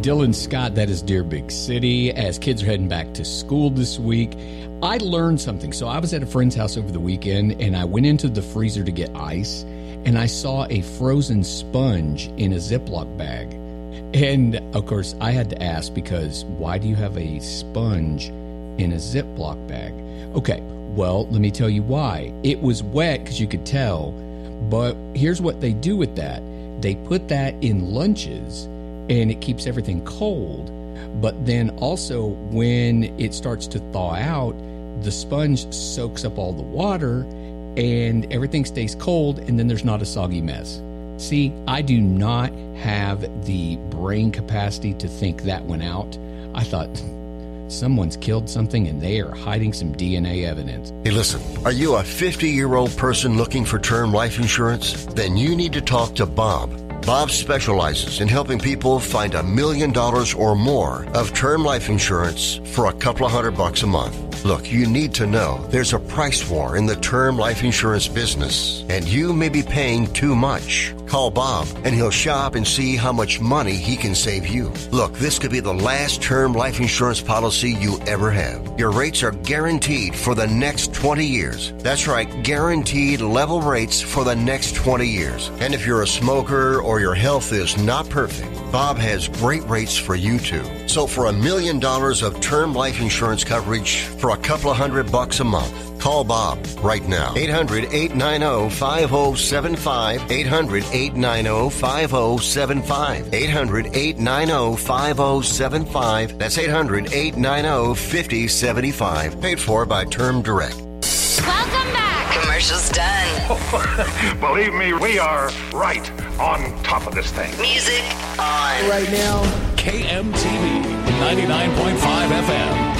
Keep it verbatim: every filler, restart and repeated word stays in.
Dylan Scott, that is Dear Big City. As kids are heading back to school this week, I learned something. So I was at a friend's house over the weekend, and I went into the freezer to get ice, and I saw a frozen sponge in a Ziploc bag. And, of course, I had to ask, because why do you have a sponge in a Ziploc bag? Okay, well, let me tell you why. It was wet, because you could tell, but here's what they do with that. They put that in lunches, and it keeps everything cold. But then also, when it starts to thaw out, the sponge soaks up all the water, and everything stays cold, and then there's not a soggy mess. See, I do not have the brain capacity to think that one out. I thought, someone's killed something, and they are hiding some D N A evidence. Hey, listen, are you a fifty-year-old person looking for term life insurance? Then you need to talk to Bob. Bob specializes in helping people find a million dollars or more of term life insurance for a couple of hundred bucks a month. Look, you need to know there's a price war in the term life insurance business, and you may be paying too much. Call Bob, and he'll shop and see how much money he can save you. Look, this could be the last term life insurance policy you ever have. Your rates are guaranteed for the next twenty years. That's right, guaranteed level rates for the next twenty years. And if you're a smoker or your health is not perfect, Bob has great rates for you too. So for a million dollars of term life insurance coverage for a couple of hundred bucks a month, call Bob right now. eight hundred, eight nine zero, five zero seven five. eight hundred, eight nine zero, five zero seven five. eight hundred, eight nine zero, five zero seven five. That's eight hundred, eight nine zero, five zero seven five. Paid for by Term Direct. Welcome back. Commercial's done. Believe me, we are right on top of this thing. Music on. Right now, K M T V ninety-nine point five F M.